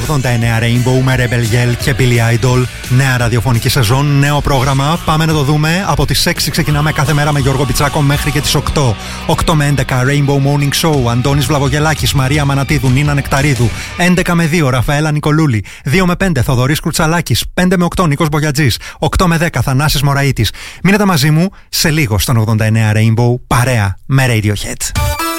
89 Rainbow με Rebel Yell και Billy Idol. Νέα ραδιοφωνική σεζόν, νέο πρόγραμμα. Πάμε να το δούμε. Από τις 6 ξεκινάμε κάθε μέρα με Γιώργο Πιτσάκο μέχρι και τις 8. 8 με 11 Rainbow Morning Show. Αντώνης Βλαβογελάκης, Μαρία Μανατίδου, Νίνα Νεκταρίδου. 11 με 2 Ραφαέλα Νικολούλη. 2 με 5 Θοδωρής Κρουτσαλάκης. 5 με 8 Νίκος Μπογιατζής. 8 με 10 Θανάσης Μωραΐτης. Μείνετε μαζί μου σε λίγο στον 89 Rainbow, παρέα με Radiohead.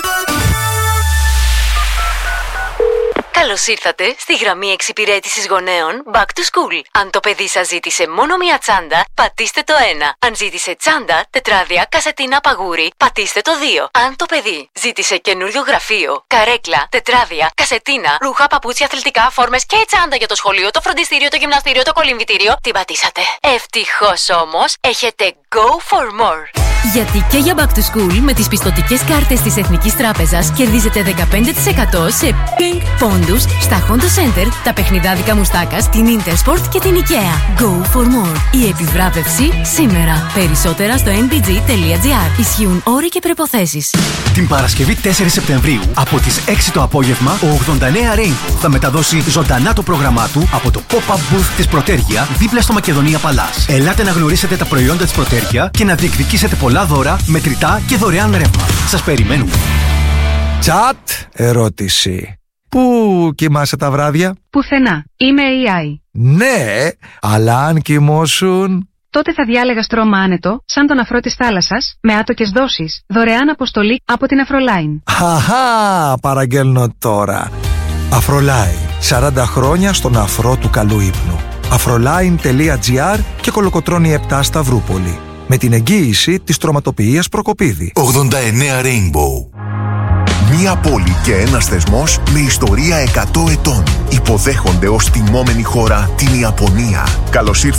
Καλώς ήρθατε στη γραμμή εξυπηρέτησης γονέων Back to School. Αν το παιδί σας ζήτησε μόνο μία τσάντα, πατήστε το 1. Αν ζήτησε τσάντα, τετράδια, κασετίνα, παγούρι, πατήστε το 2. Αν το παιδί ζήτησε καινούριο γραφείο, καρέκλα, τετράδια, κασετίνα, ρούχα, παπούτσια, αθλητικά, φόρμες και τσάντα για το σχολείο, το φροντιστήριο, το γυμναστήριο, το κολυμβητήριο, την πατήσατε. Ευτυχώς όμως έχετε Go for More. Γιατί και για Back to School με τις πιστωτικές κάρτες της Εθνικής Τράπεζας κερδίζετε 15% σε Pink πόντους στα Honda Center, τα παιχνιδάδικα Μουστάκας, την Intersport και την IKEA. Go for more. Η επιβράβευση σήμερα. Περισσότερα στο nbg.gr. Ισχύουν όροι και προϋποθέσεις. Την Παρασκευή 4 Σεπτεμβρίου από τις 6 το απόγευμα, ο 89 Rainbow θα μεταδώσει ζωντανά το πρόγραμμά του από το pop-up booth της Πρωτέργεια δίπλα στο Μακεδονία Παλάς. Ελάτε να γνωρίσετε τα προϊόντα της Πρωτέργεια και να διεκδικήσετε πολλά δώρα, μετρητά και δωρεάν ρεύμα. Σας περιμένουμε. Τσατ, ερώτηση. Πού κοιμάσαι τα βράδια? Πουθενά. Είμαι AI. Ναι, αλλά αν κοιμώσουν... Τότε θα διάλεγα στρώμα άνετο, σαν τον αφρό της θάλασσας, με άτοκες δόσεις, δωρεάν αποστολή από την Αφρολάιν. Χαχά, παραγγέλνω τώρα. Αφρολάιν, 40 χρόνια στον αφρό του καλού ύπνου. Afroline.gr και Κολοκοτρώνη 7 Σταυρούπολη. Με την εγγύηση της τροματοποιίας Προκοπίδη. 89 Rainbow. Μία πόλη και ένας θεσμός με ιστορία 100 ετών. Υποδέχονται ως τιμόμενη χώρα την Ιαπωνία. Καλώς ήρθατε.